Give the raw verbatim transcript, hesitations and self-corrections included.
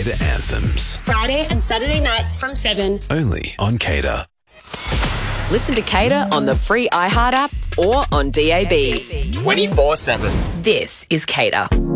Cater Anthems. Friday and Saturday nights from seven. Only on Cater. Listen to Cater on the free iHeart app or on D A B. twenty-four seven. This is Cater.